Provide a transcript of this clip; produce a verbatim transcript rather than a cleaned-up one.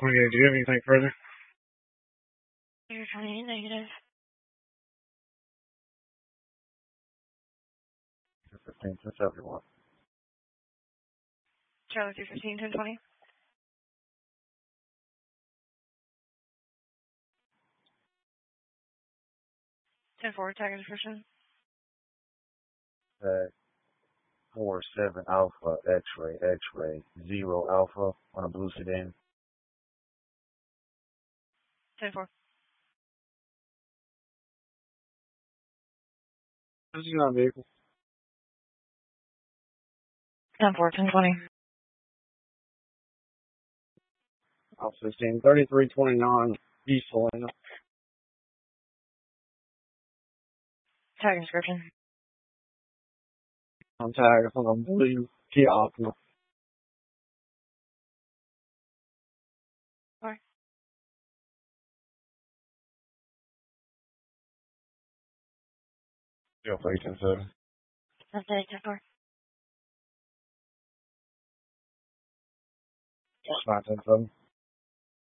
twenty-eight, do you have anything further? You're twenty-eight negative. fifteen, ten seventy-one. Charlie three fifteen, ten twenty. ten four, tag description. Tag four seven Alpha, X-ray, X-ray, zero Alpha on a blue sedan. ten four. This is not a vehicle. ten four, ten twenty. Alpha sixteen, thirty-three twenty-nine, East Helena. Tag description. On tag, I think I'm blue Kia Optima. Four. zero three ten seven. That's it, ten four. nine ten seven.